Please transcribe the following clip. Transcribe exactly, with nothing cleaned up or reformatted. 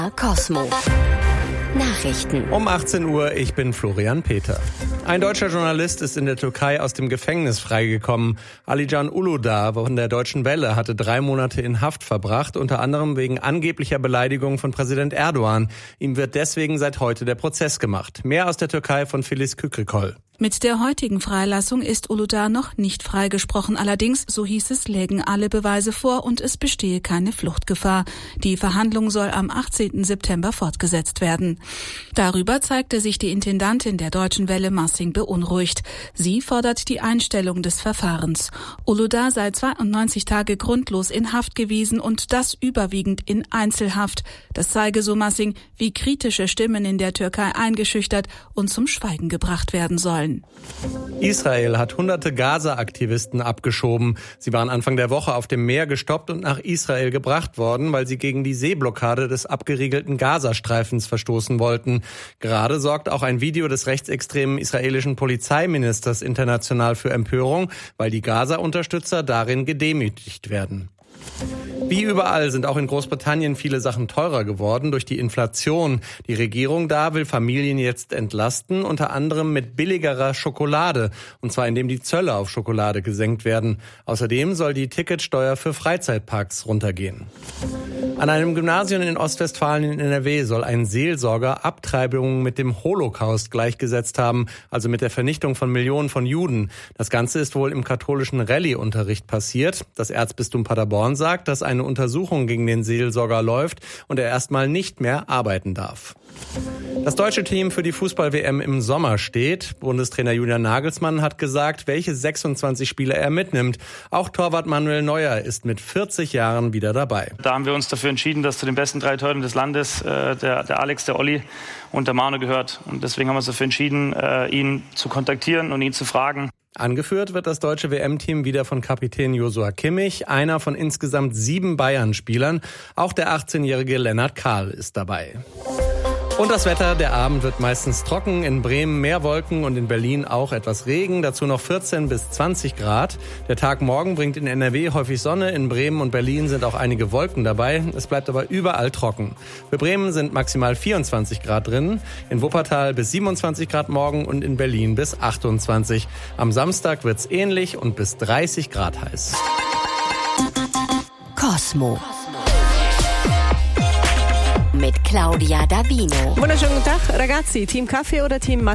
Cosmo. Nachrichten. Um achtzehn Uhr, ich bin Florian Peter. Ein deutscher Journalist ist in der Türkei aus dem Gefängnis freigekommen. Alican Uludağ von der Deutschen Welle hatte drei Monate in Haft verbracht, unter anderem wegen angeblicher Beleidigung von Präsident Erdogan. Ihm wird deswegen seit heute der Prozess gemacht. Mehr aus der Türkei von Filiz Kükrikol. Mit der heutigen Freilassung ist Uludağ noch nicht freigesprochen. Allerdings, so hieß es, lägen alle Beweise vor und es bestehe keine Fluchtgefahr. Die Verhandlung soll am achtzehnten September fortgesetzt werden. Darüber zeigte sich die Intendantin der Deutschen Welle Massing beunruhigt. Sie fordert die Einstellung des Verfahrens. Uludağ sei zweiundneunzig Tage grundlos in Haft gewiesen und das überwiegend in Einzelhaft. Das zeige, so Massing, wie kritische Stimmen in der Türkei eingeschüchtert und zum Schweigen gebracht werden sollen. Israel hat hunderte Gaza-Aktivisten abgeschoben. Sie waren Anfang der Woche auf dem Meer gestoppt und nach Israel gebracht worden, weil sie gegen die Seeblockade des abgeriegelten Gazastreifens verstoßen wollten. Gerade sorgt auch ein Video des rechtsextremen israelischen Polizeiministers international für Empörung, weil die Gaza-Unterstützer darin gedemütigt werden. Wie überall sind auch in Großbritannien viele Sachen teurer geworden durch die Inflation. Die Regierung da will Familien jetzt entlasten, unter anderem mit billigerer Schokolade, und zwar indem die Zölle auf Schokolade gesenkt werden. Außerdem soll die Ticketsteuer für Freizeitparks runtergehen. An einem Gymnasium in Ostwestfalen in N R W soll ein Seelsorger Abtreibungen mit dem Holocaust gleichgesetzt haben, also mit der Vernichtung von Millionen von Juden. Das Ganze ist wohl im katholischen Rallye-Unterricht passiert. Das Erzbistum Paderborn sagt, dass eine Untersuchung gegen den Seelsorger läuft und er erstmal nicht mehr arbeiten darf. Das deutsche Team für die Fußball-W M im Sommer steht. Bundestrainer Julian Nagelsmann hat gesagt, welche sechsundzwanzig Spieler er mitnimmt. Auch Torwart Manuel Neuer ist mit vierzig Jahren wieder dabei. Da haben wir uns dafür entschieden, dass zu den besten drei Torhütern des Landes äh, der, der Alex, der Olli und der Manu gehört. Und deswegen haben wir uns dafür entschieden, äh, ihn zu kontaktieren und ihn zu fragen. Angeführt wird das deutsche W M-Team wieder von Kapitän Joshua Kimmich, einer von insgesamt sieben Bayern-Spielern. Auch der achtzehnjährige Lennart Kahl ist dabei. Und das Wetter, der Abend wird meistens trocken, in Bremen mehr Wolken und in Berlin auch etwas Regen, dazu noch vierzehn bis zwanzig Grad. Der Tag morgen bringt in N R W häufig Sonne, in Bremen und Berlin sind auch einige Wolken dabei, es bleibt aber überall trocken. Für Bremen sind maximal vierundzwanzig Grad drin, in Wuppertal bis siebenundzwanzig Grad morgen und in Berlin bis achtundzwanzig. Am Samstag wird's ähnlich und bis dreißig Grad heiß. Cosmo. Mit Claudia Davino. Wunderschönen guten Tag, ragazzi. Team Kaffee oder Team